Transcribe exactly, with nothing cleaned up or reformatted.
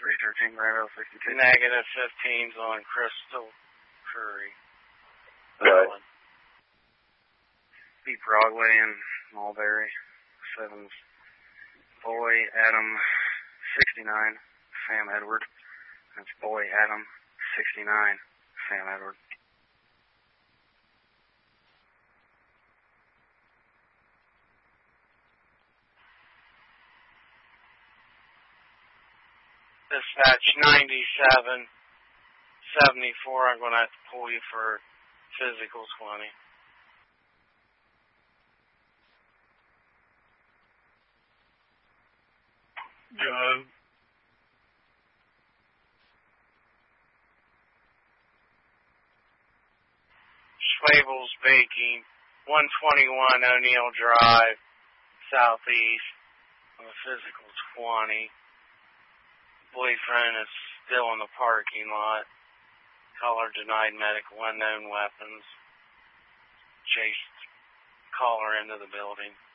three thirteen Bravo sixty-two. Negative fifteens on Crystal Curry. Right. B. Broadway and Mulberry. Sevens. Boy Adam sixty-nine. Sam Edward. That's Boy Adam sixty-nine. Sam Edward. Dispatch ninety-seven seventy-four. I'm going to have to pull you for physical twenty. John. Schwabel's Baking, one twenty-one O'Neill Drive, southeast, on the physical twenty. Boyfriend is still in the parking lot. Caller denied medical, unknown weapons. Chased caller into the building.